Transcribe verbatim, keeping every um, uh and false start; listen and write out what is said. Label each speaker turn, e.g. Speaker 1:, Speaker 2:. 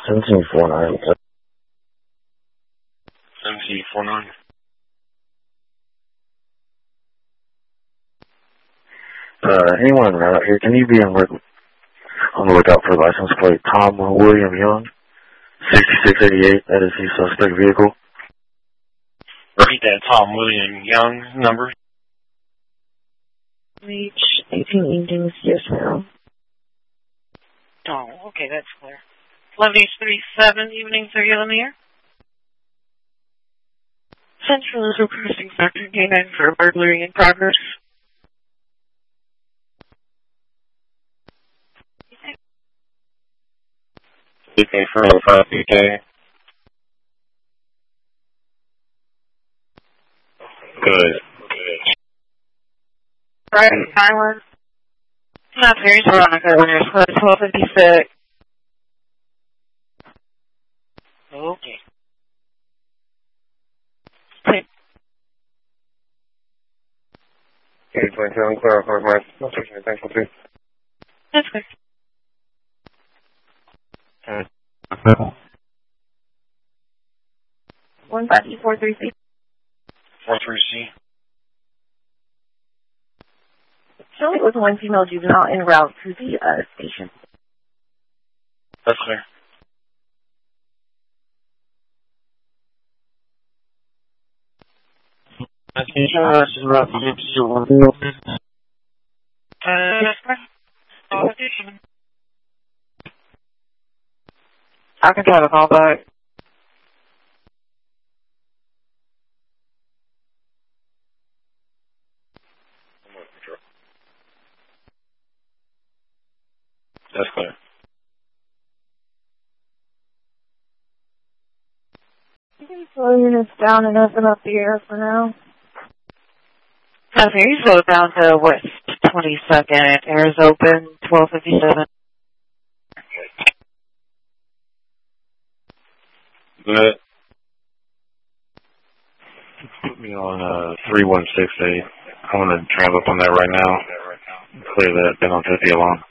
Speaker 1: seventeen four nine.
Speaker 2: seventeen four nine.
Speaker 1: Uh, anyone out here, can you be on, look, on the lookout for license plate Tom William Young, sixty-six eighty-eight, that is his suspect vehicle.
Speaker 2: Repeat that Tom William Young number.
Speaker 3: Reach eighteen evenings, yes, ma'am.
Speaker 4: Oh, okay, that's clear. Lebanese three seven evenings, are you on the air?
Speaker 3: Central is requesting Factor K nine for a burglary in progress.
Speaker 2: B K four oh five B K. Good.
Speaker 3: Right, Island. Not very Veronica, there's twelve fifty-six.
Speaker 4: Okay.
Speaker 2: eight twenty-seven, clarify my location, thank you.
Speaker 3: That's good. One five four three C.
Speaker 2: four three C.
Speaker 3: Showing it was one female juvenile en route to the uh, station.
Speaker 2: That's clear.
Speaker 4: Uh,
Speaker 3: I can try to call back.
Speaker 2: That's clear.
Speaker 3: You can slow units down and open up the air for now. Okay, you slow down to West twenty-second. Air's open, twelve fifty-seven.
Speaker 2: Good. Put me on uh, three one six eight. I'm going to travel up on that right now. Clear that, then I'll take the alarm.